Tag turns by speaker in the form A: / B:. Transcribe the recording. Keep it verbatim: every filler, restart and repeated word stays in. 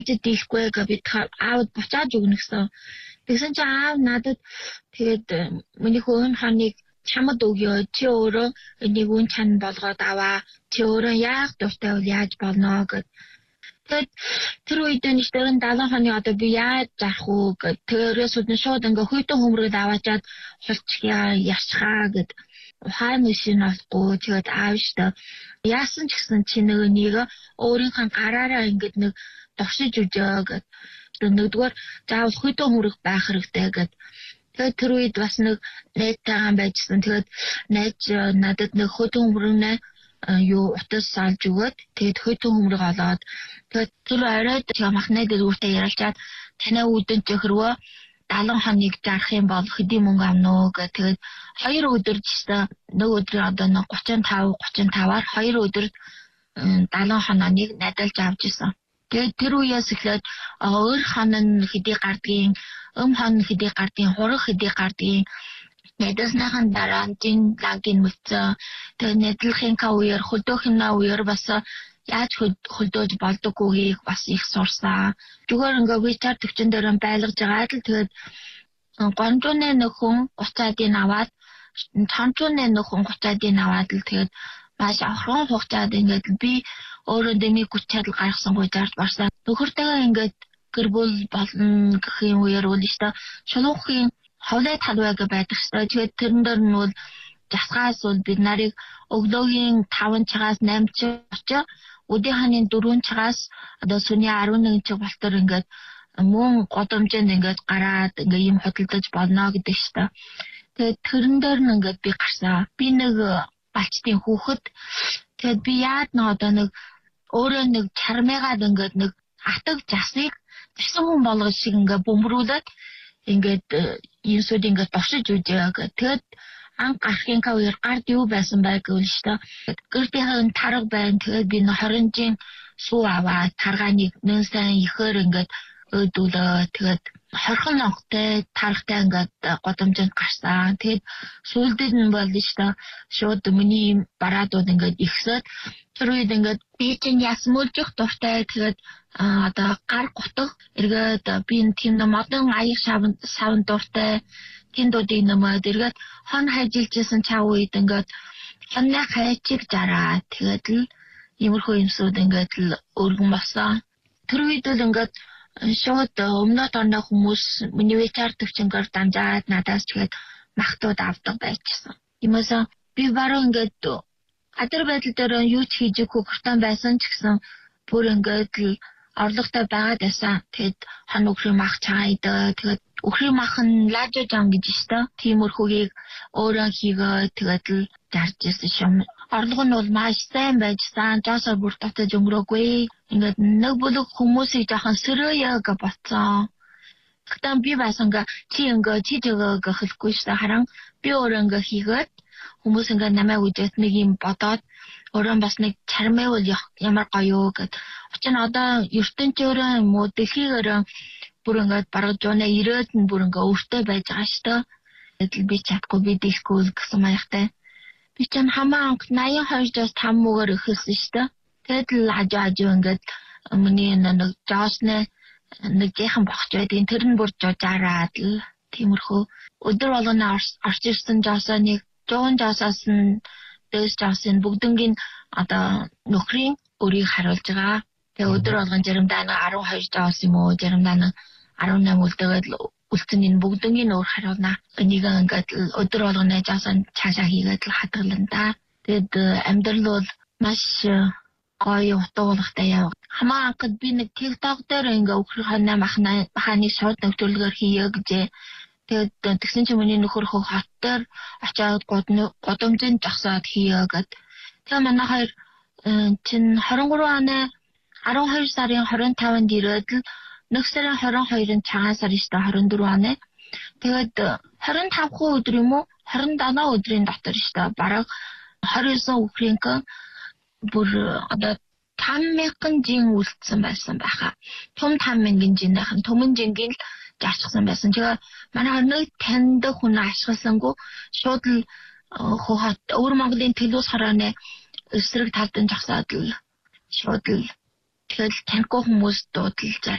A: Дийлгүй гэ бид аавд буцааж өгнө гэсэн. Тэгсэн чинь аав надад тэгээд миний хөвөн ханыг чамд өгөө. Чи өөрөө энийг үн чан болгоод аваа. Чи өөрөө яах дуртай бол яаж болно гэд. Тэгээд тэр үед нь шдэрэн далайн ханы одоо би яаж зарах уу гэд. Тэрээс үдэн шууд ингээ хөйтөн хөмрөд аваачаад холчихъя ясхаа гэд. Ухаан машин авахгүй тэгээд аав штэ. Яасан ч гэсэн чи нөгөө нэг өөрийнхөө гараараа ингээд нэг дуршиж үжээ гэд. Нэгдүгээр заавал хөйтөн хөмрөх байх хэрэгтэй гэд. Тэгээд тэр үед бас нэг найзтайгаан байжсан. Тэгээд найз надад нэг хөйтөн хөмрөнэ юу утас салж өгөөд тэгээд хөйтөн хөмрөг олоод тэгээд тэр оройд махнаа дэрүүртэй ярилцаад танай үүдэн ч хөрвөө далайн хоног зарах юм бол хэдий мөнгө авна уу гэх. Тэгээд хоёр өдөр жишээ нэг өдрийн одоо нэг гучин тав гучин таваар хоёр өдөр далайн хоног найдалж авч исэн. Тэгээд тэр үеэс эхлээд өөр хон хэдий гардгийн, өм хон хэдий гардгийн, хурах хэдий гардгийн найдасныхан дараа дин лагийн мөцөө тэгээд найдлахын үеэр хөлдөөхний үеэр бас яаж хөлдөөж болдоггүйг бас их сурсан. Зүгээр ингээ вичар төвчөн дээр байлгаж байгаа л тэгээд гонжууны нөхөн гуцаадын аваад чанчууны нөхөн гуцаадын аваад л тэгээд маш аврагын хугацаанд ингээд би өөрөө дэмий хүч чадал гаргасан гуйжаарч барсан. Нөхөртэйгээ ингээд гэр бүл болно гэхийн үеэр үл өстө шулуухын ховлой талвайг байдаг шүү. Тэгээд тэрэн дээр нь бол засгаас бол бид нарыг өглөөгийн таван цагаас найман цаг очоо өдөө ханы дөрвөн цагаас одоо сүний арван нэгэн цаг болтор ингээд мөн годомжинд ингээд гараад ингээд юм хөдөлдөж болно гэдэг шүү. Тэгээд тэрэн дээр нь ингээд би гарсан. Би нэг балчтын хүүхэд. Тэгээд би яад нэг одоо нэг өөрөө нэг чармайгаад ингээд нэг атаг жасыг зэсэн хүн болгож шиг ингээд бөмбөрүүлээд ингээд юмсууд ингээд дуршиж үжээ гэх. Тэгээд ан гарахын үеэр гард юу байсан байг гэвэл шүү дээ. Гэртийн тарга байна. Тэгээд би нохоронжийн сүү аваа таргааныг нэн сайн ихээр ингээд өөдөлөө. Тэгээд хорхон ногтой таргатай ингээд годомжинд гарсан. Тэгээд сүүлдээ нь бол шүү дээ. Шууд миний бараадууд ингээд ихсээд тэр үед ингээд би чинь ясмуулжих дуртай. Тэгээд одоо гар гутг эргээд би тийм модон аяг шавн савн дуртай. Тэндүүдийн нэмээд эргээд хон хайжилжсэн чав үед ингээд хонны хайчиг жараа. Тэгээд л иймэрхүү юмсууд ингээд л өргөн болсон. Тэр үед л ингээд шууд өмнөд орны хүмүүс миний вичар төвчнгээр дамжаад надаас тэгээд махтууд авдаг байжсан. Иймээс би баруун ингээд гадар байдал дээр юу ч хийж өгөхгүй гуртан байсан ч гэсэн бүр ингээд л орлоготой байгаад байсан. Тэгэд хон өхрийн мах чаайдаа. Тэгээд өхрийн мах нь лажо жам гэж штэ. Тиймэрхүүгийг өөрөө хийгээ тэгээд л зарж ирсэн шум. Орлого нь бол маш сайн байжсан. Жосоор бүр татаж өнгөрөөгүй. Ингээд нэг бүлэг хүмүүсийг жоохон сөрөөё гэж бодсон. Гэхдээ би байсангаа чи ингээ чи жигээ гэхэлгүй штэ. Харин би өөрөө ингээ хийгээд хүмүүс ингээ намайг үдээд нэг юм бодоод өөрөө бас нэг чармайвал ямар гоё гэд. Учир нь одоо ертөнцөөрөө юм уу дэлхийгээрээ бүр ингээд бараг жоноо ирээд нь бүр ингээ өөртөө байж байгаа штэ. Тэгэл би чадахгүй би дэлгүй гэсэн маягтай. Би ч хамаа анх наян хоёр жаас там муугаар ихэлсэн штэ. Тэгэл хажуу хажуу ингээд миний нэг жоосны нэг жихэн бохч байдгийн тэр нь бүр жужаараад л тиймэрхүү өдөр болгоно орч ирсэн жоосоо нэг жуун жоосоос нь дэс жаасын бүгднгийн одоо нөхрийн өрийг харуулж байгаа. Тэгээ өдөр болгон заримдаа нэг арван хоёр жоос юм уу заримдаа нэг арван найман үлдээгээд үлдсэн энэ бүгднгийн өр харуулна. Энийг ингээд өдөр болгоно жоосоо цаашаа хийгээд л хадгална да. Тэгэд амьдрал бол маш гоё утгуулгатай яв. Хамаа анхад би нэг TikTok дээр ингээ өхөр ханаа махна маханы шууд нэвтрүүлгээр хийе гэжээ. Тэгээд тэгсэн чинь миний нөхөр хөө хот дээр очиад годомжинд жагсаад хийе гэд. Тэгээ манай хоёр чин двадцать три оны арван хоёр сарын двадцать таванд ирээд л нэг сарын двадцать хоёрын цагаан сар штэ двадцать четыре оны. Тэгээд двадцать пять өдөр юм уу двадцать seven өдрийн дотор штэ бараг двадцать девять өхрийнх бүр одоо пять мянган жин үлдсэн байсан байхаа. Том пять мянган жинийнхэн төмөн жингийн л жаарчсан байсан. Тэгээ манай нэг танд хүн ашигласангүй шууд л хот өвөр Монголын төлөөс хорооны эсрэг талдан жагсаад л шууд л тэгэл таньгүй хүмүүс дуудал